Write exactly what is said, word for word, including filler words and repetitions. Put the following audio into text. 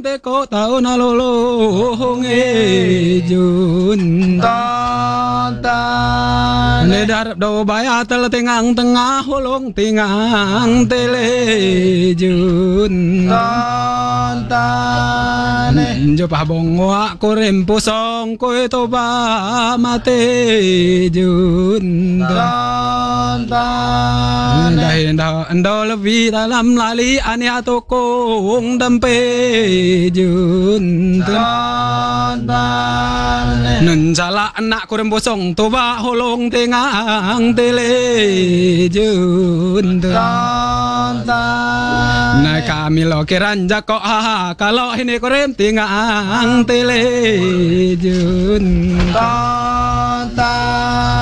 te ko tao na lolong e jun ton ta ne darap do baya tel tengang tengah holong tengang tele jun ton ta jo pa bong wa ko rem pusong ko to ba mate jun ton ta dai da ando levi dalam lali ani atoko wong dampe jun ton ta nun sala anak ko rem pusong to ba holong tengang tele jun ton ta na kami lo kiranja ko ha kalau ini ko rem tengang tele jun ton ta